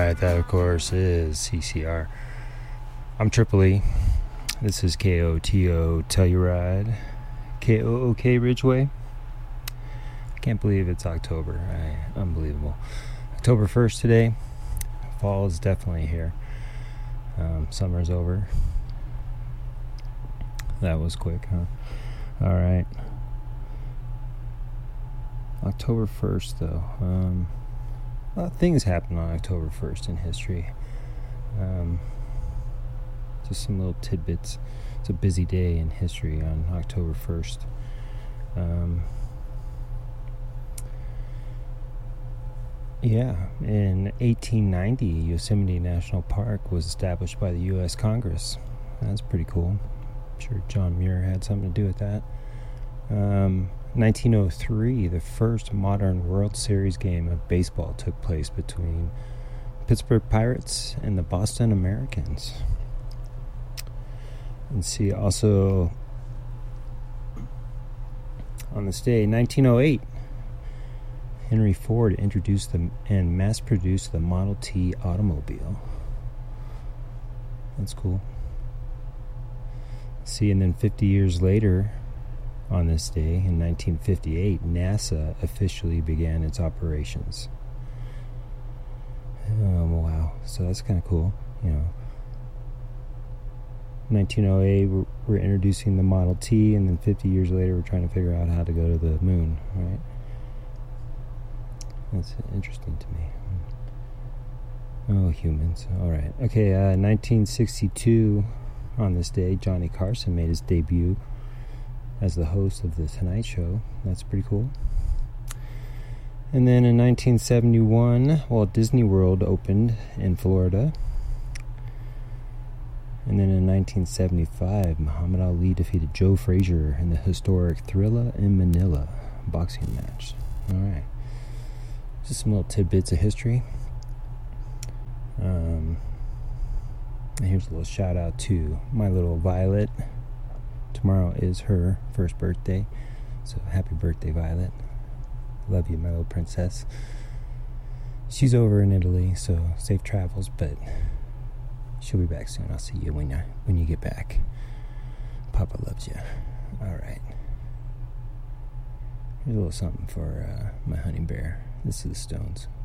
Alright, that of course is CCR. I'm Triple E. This is KOTO Telluride. KOOK Ridgeway. I can't believe it's October. Unbelievable. October 1st today. Fall is definitely here. Summer's over. That was quick, huh? Alright. October 1st, though. A lot of things happened on October 1st in history. Just some little tidbits. It's a busy day in history on October 1st. In 1890, Yosemite National Park was established by the U.S. Congress. That's pretty cool. I'm sure John Muir had something to do with that. 1903, the first modern World Series game of baseball took place between Pittsburgh Pirates and the Boston Americans. And see, also on this day, 1908, Henry Ford introduced and mass-produced the Model T automobile. That's cool. See, and then 50 years later, on this day, in 1958, NASA officially began its operations. Wow. So that's kind of cool, 1908, we're introducing the Model T, and then 50 years later, we're trying to figure out how to go to the moon, right? That's interesting to me. Oh, humans. All right. Okay, 1962, on this day, Johnny Carson made his debut as the host of The Tonight Show. That's pretty cool. And then in 1971, Walt Disney World opened in Florida. And then in 1975, Muhammad Ali defeated Joe Frazier in the historic Thrilla in Manila boxing match. All right. Just some little tidbits of history. And here's a little shout out to my little Violet. Tomorrow is her first birthday, so happy birthday, Violet. Love you, my little princess. She's over in Italy, so safe travels, but she'll be back soon. I'll see you when you get back. Papa loves you. All right. Here's a little something for my honey bear. This is the Stones.